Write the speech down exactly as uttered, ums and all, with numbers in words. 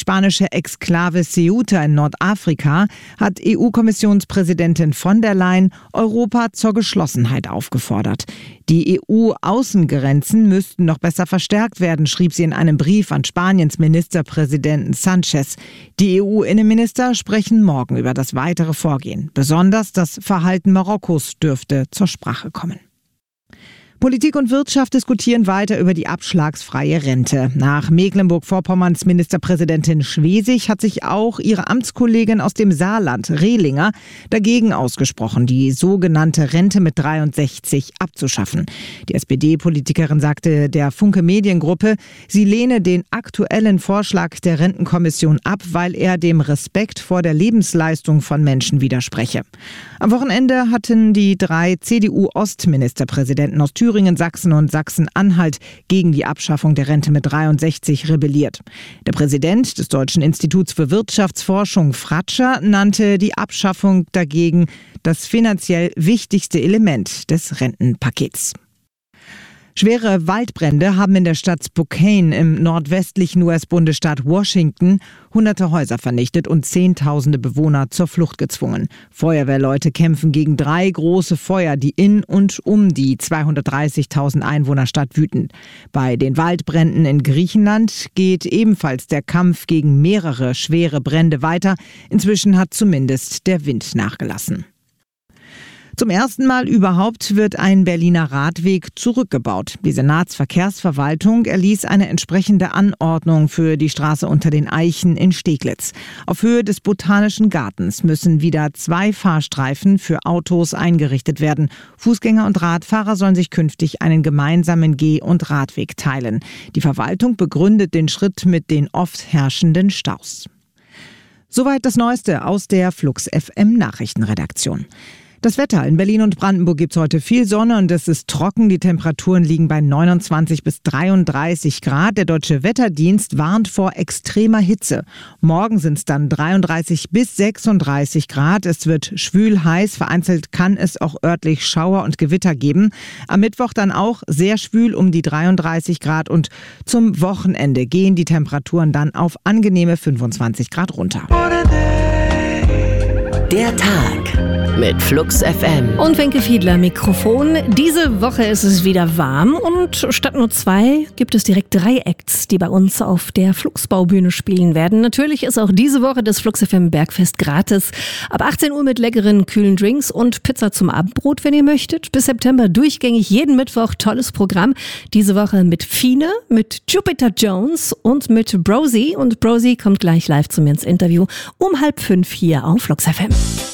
Spanische Exklave Ceuta in Nordafrika hat E U-Kommissionspräsidentin von der Leyen Europa zur Geschlossenheit aufgefordert. Die E U-Außengrenzen müssten noch besser verstärkt werden, schrieb sie in einem Brief an Spaniens Ministerpräsidenten Sánchez. Die E U-Innenminister sprechen morgen über das weitere Vorgehen. Besonders das Verhalten Marokkos dürfte zur Sprache kommen. Politik und Wirtschaft diskutieren weiter über die abschlagsfreie Rente. Nach Mecklenburg-Vorpommerns Ministerpräsidentin Schwesig hat sich auch ihre Amtskollegin aus dem Saarland, Rehlinger, dagegen ausgesprochen, die sogenannte Rente mit dreiundsechzig abzuschaffen. Die S P D-Politikerin sagte der Funke Mediengruppe, sie lehne den aktuellen Vorschlag der Rentenkommission ab, weil er dem Respekt vor der Lebensleistung von Menschen widerspreche. Am Wochenende hatten die drei C D U-Ostministerpräsidenten aus Thüringen, Sachsen und Sachsen-Anhalt gegen die Abschaffung der Rente mit dreiundsechzig rebelliert. Der Präsident des Deutschen Instituts für Wirtschaftsforschung, Fratscher, nannte die Abschaffung dagegen das finanziell wichtigste Element des Rentenpakets. Schwere Waldbrände haben in der Stadt Spokane im nordwestlichen U S-Bundesstaat Washington hunderte Häuser vernichtet und zehntausende Bewohner zur Flucht gezwungen. Feuerwehrleute kämpfen gegen drei große Feuer, die in und um die zweihundertdreißigtausend Einwohnerstadt wüten. Bei den Waldbränden in Griechenland geht ebenfalls der Kampf gegen mehrere schwere Brände weiter. Inzwischen hat zumindest der Wind nachgelassen. Zum ersten Mal überhaupt wird ein Berliner Radweg zurückgebaut. Die Senatsverkehrsverwaltung erließ eine entsprechende Anordnung für die Straße unter den Eichen in Steglitz. Auf Höhe des Botanischen Gartens müssen wieder zwei Fahrstreifen für Autos eingerichtet werden. Fußgänger und Radfahrer sollen sich künftig einen gemeinsamen Geh- und Radweg teilen. Die Verwaltung begründet den Schritt mit den oft herrschenden Staus. Soweit das Neueste aus der Flux F M Nachrichtenredaktion. Das Wetter: In Berlin und Brandenburg gibt es heute viel Sonne und es ist trocken. Die Temperaturen liegen bei neunundzwanzig bis dreiunddreißig Grad. Der Deutsche Wetterdienst warnt vor extremer Hitze. Morgen sind es dann dreiunddreißig bis sechsunddreißig Grad. Es wird schwül heiß. Vereinzelt kann es auch örtlich Schauer und Gewitter geben. Am Mittwoch dann auch sehr schwül um die dreiunddreißig Grad. Und zum Wochenende gehen die Temperaturen dann auf angenehme fünfundzwanzig Grad runter. Der Tag mit Flux F M. Und Wenke Fiedler Mikrofon. Diese Woche ist es wieder warm und statt nur zwei gibt es direkt drei Acts, die bei uns auf der Fluxbaubühne spielen werden. Natürlich ist auch diese Woche das Flux F M Bergfest gratis. Ab achtzehn Uhr mit leckeren, kühlen Drinks und Pizza zum Abendbrot, wenn ihr möchtet. Bis September durchgängig jeden Mittwoch tolles Programm. Diese Woche mit Fine, mit Jupiter Jones und mit Brosi. Und Brosi kommt gleich live zu mir ins Interview um halb fünf hier auf Flux F M.